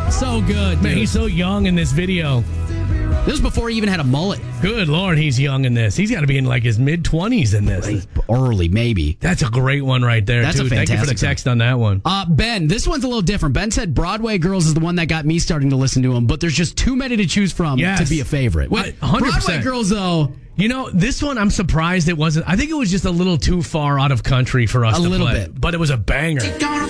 So good, dude. Man, he's so young in this video. This was before he even had a mullet. Good Lord, he's young in this. He's got to be in like his mid-20s in this. Early, maybe. That's a great one right there, That's too. a Thank you for the fantastic text on that one. Ben, this one's a little different. Ben said Broadway Girls is the one that got me starting to listen to him, but there's just too many to choose from to be a favorite. Wait, 100%. Broadway Girls, though. You know, this one I'm surprised it wasn't. I think it was just a little too far out of country for us to play. A little bit. But it was a banger.